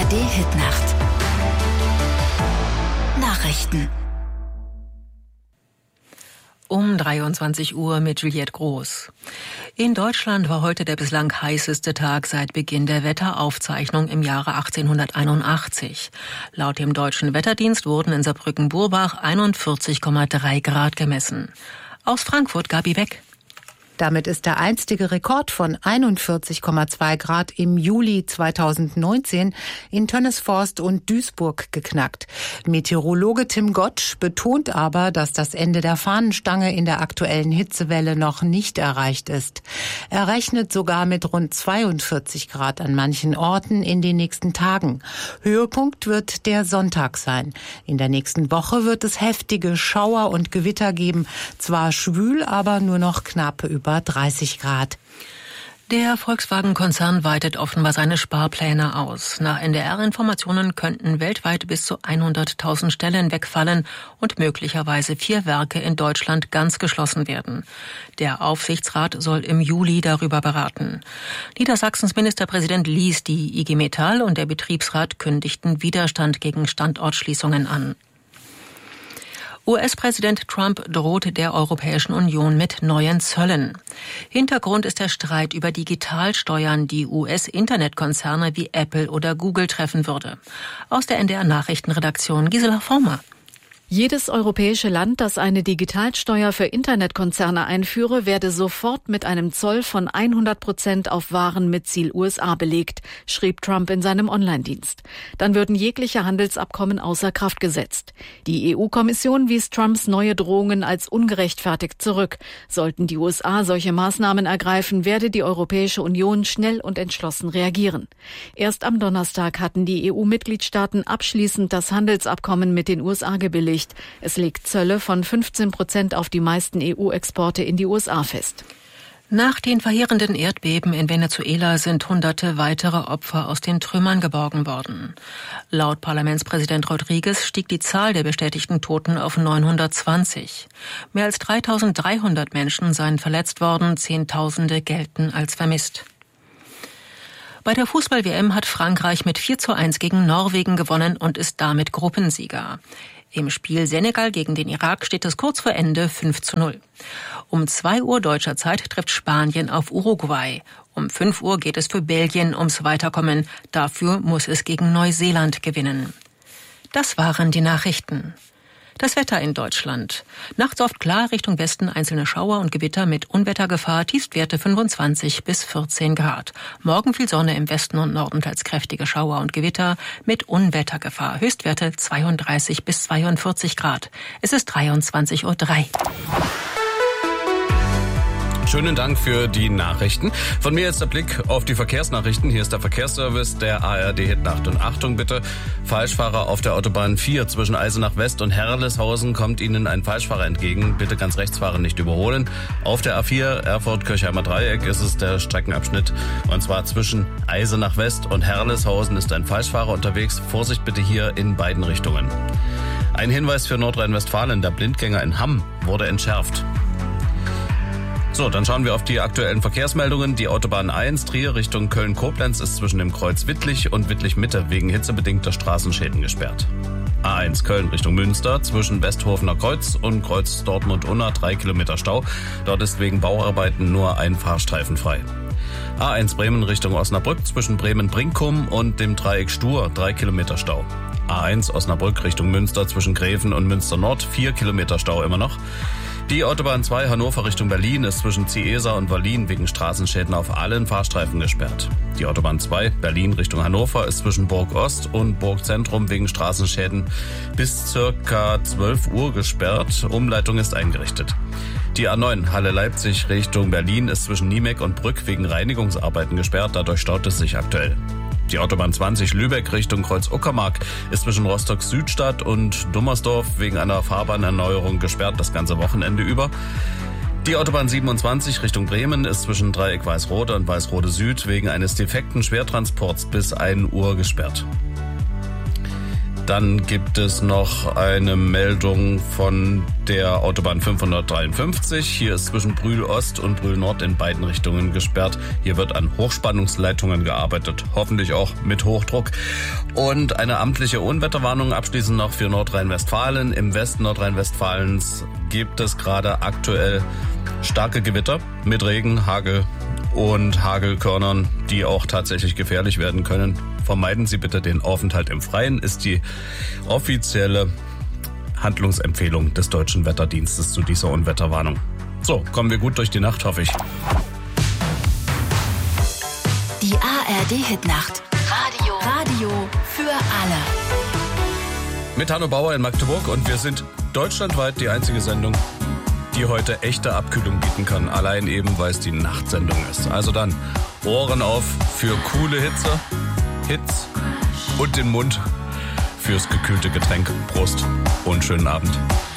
ARD-Hitnacht. Nachrichten. Um 23 Uhr mit Juliette Groß. In Deutschland war heute der bislang heißeste Tag seit Beginn der Wetteraufzeichnung im Jahre 1881. Laut dem Deutschen Wetterdienst wurden in Saarbrücken-Burbach 41,3 Grad gemessen. Aus Frankfurt Gabi Beck. Damit ist der einstige Rekord von 41,2 Grad im Juli 2019 in Tönnesforst und Duisburg geknackt. Meteorologe Tim Gottsch betont aber, dass das Ende der Fahnenstange in der aktuellen Hitzewelle noch nicht erreicht ist. Er rechnet sogar mit rund 42 Grad an manchen Orten in den nächsten Tagen. Höhepunkt wird der Sonntag sein. In der nächsten Woche wird es heftige Schauer und Gewitter geben. Zwar schwül, aber nur noch knapp über 30 Grad. Der Volkswagen-Konzern weitet offenbar seine Sparpläne aus. Nach NDR-Informationen könnten weltweit bis zu 100.000 Stellen wegfallen und möglicherweise 4 Werke in Deutschland ganz geschlossen werden. Der Aufsichtsrat soll im Juli darüber beraten. Niedersachsens Ministerpräsident Lies die IG Metall und der Betriebsrat kündigten Widerstand gegen Standortschließungen an. US-Präsident Trump droht der Europäischen Union mit neuen Zöllen. Hintergrund ist der Streit über Digitalsteuern, die US-Internetkonzerne wie Apple oder Google treffen würde. Aus der NDR-Nachrichtenredaktion Gisela Former. Jedes europäische Land, das eine Digitalsteuer für Internetkonzerne einführe, werde sofort mit einem Zoll von 100% auf Waren mit Ziel USA belegt, schrieb Trump in seinem Online-Dienst. Dann würden jegliche Handelsabkommen außer Kraft gesetzt. Die EU-Kommission wies Trumps neue Drohungen als ungerechtfertigt zurück. Sollten die USA solche Maßnahmen ergreifen, werde die Europäische Union schnell und entschlossen reagieren. Erst am Donnerstag hatten die EU-Mitgliedstaaten abschließend das Handelsabkommen mit den USA gebilligt. Es legt Zölle von 15% auf die meisten EU-Exporte in die USA fest. Nach den verheerenden Erdbeben in Venezuela sind Hunderte weitere Opfer aus den Trümmern geborgen worden. Laut Parlamentspräsident Rodriguez stieg die Zahl der bestätigten Toten auf 920. Mehr als 3.300 Menschen seien verletzt worden, Zehntausende gelten als vermisst. Bei der Fußball-WM hat Frankreich mit 4:1 gegen Norwegen gewonnen und ist damit Gruppensieger. Im Spiel Senegal gegen den Irak steht es kurz vor Ende 5:0. Um 2 Uhr deutscher Zeit trifft Spanien auf Uruguay. Um 5 Uhr geht es für Belgien ums Weiterkommen. Dafür muss es gegen Neuseeland gewinnen. Das waren die Nachrichten. Das Wetter in Deutschland. Nachts oft klar, Richtung Westen einzelne Schauer und Gewitter mit Unwettergefahr, Tiefstwerte 25 bis 14 Grad. Morgen viel Sonne im Westen und Norden, teils kräftige Schauer und Gewitter mit Unwettergefahr. Höchstwerte 32 bis 42 Grad. Es ist 23:03 Uhr. Schönen Dank für die Nachrichten. Von mir jetzt der Blick auf die Verkehrsnachrichten. Hier ist der Verkehrsservice der ARD-Hitnacht. Und Achtung bitte, Falschfahrer auf der Autobahn 4 zwischen Eisenach West und Herrleshausen kommt Ihnen ein Falschfahrer entgegen. Bitte ganz rechts fahren, nicht überholen. Auf der A4 Erfurt-Kirchheimer Dreieck ist es der Streckenabschnitt. Und zwar zwischen Eisenach West und Herrleshausen ist ein Falschfahrer unterwegs. Vorsicht bitte hier in beiden Richtungen. Ein Hinweis für Nordrhein-Westfalen. Der Blindgänger in Hamm wurde entschärft. So, dann schauen wir auf die aktuellen Verkehrsmeldungen. Die Autobahn 1 Trier Richtung Köln-Koblenz ist zwischen dem Kreuz Wittlich und Wittlich-Mitte wegen hitzebedingter Straßenschäden gesperrt. A1 Köln Richtung Münster zwischen Westhofener Kreuz und Kreuz Dortmund-Unna 3 Kilometer Stau. Dort ist wegen Bauarbeiten nur ein Fahrstreifen frei. A1 Bremen Richtung Osnabrück zwischen Bremen-Brinkum und dem Dreieck Stur 3 Kilometer Stau. A1 Osnabrück Richtung Münster zwischen Gräfen und Münster Nord 4 Kilometer Stau immer noch. Die Autobahn 2 Hannover Richtung Berlin ist zwischen Ciesa und Wallin wegen Straßenschäden auf allen Fahrstreifen gesperrt. Die Autobahn 2 Berlin Richtung Hannover ist zwischen Burg Ost und Burg Zentrum wegen Straßenschäden bis ca. 12 Uhr gesperrt. Umleitung ist eingerichtet. Die A9 Halle Leipzig Richtung Berlin ist zwischen Niemeck und Brück wegen Reinigungsarbeiten gesperrt. Dadurch staut es sich aktuell. Die Autobahn 20 Lübeck Richtung Kreuz-Uckermark ist zwischen Rostock-Südstadt und Dummersdorf wegen einer Fahrbahnerneuerung gesperrt, das ganze Wochenende über. Die Autobahn 27 Richtung Bremen ist zwischen Dreieck Weißrode und Weißrode Süd wegen eines defekten Schwertransports bis 1 Uhr gesperrt. Dann gibt es noch eine Meldung von der Autobahn 553. Hier ist zwischen Brühl Ost und Brühl Nord in beiden Richtungen gesperrt. Hier wird an Hochspannungsleitungen gearbeitet, hoffentlich auch mit Hochdruck. Und eine amtliche Unwetterwarnung abschließend noch für Nordrhein-Westfalen. Im Westen Nordrhein-Westfalens gibt es gerade aktuell starke Gewitter mit Regen, Hagel und Hagelkörnern, die auch tatsächlich gefährlich werden können. Vermeiden Sie bitte den Aufenthalt im Freien, ist die offizielle Handlungsempfehlung des Deutschen Wetterdienstes zu dieser Unwetterwarnung. So, kommen wir gut durch die Nacht, hoffe ich. Die ARD-Hitnacht. Radio für alle. Mit Hanno Bauer in Magdeburg und wir sind deutschlandweit die einzige Sendung, die heute echte Abkühlung bieten kann. Allein eben, weil es die Nachtsendung ist. Also dann Ohren auf für coole Hits und den Mund fürs gekühlte Getränk. Prost und schönen Abend.